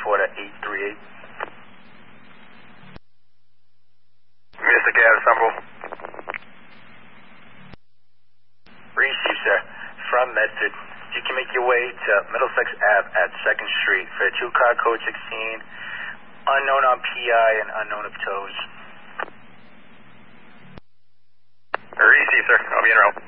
4 to 838. Mystic Ave, Ensemble. Receive, sir. From Medford, you can make your way to Middlesex Ave at 2nd Street for 2-car code 16, unknown on PI and unknown of tows. Receive, sir. I'll be en route.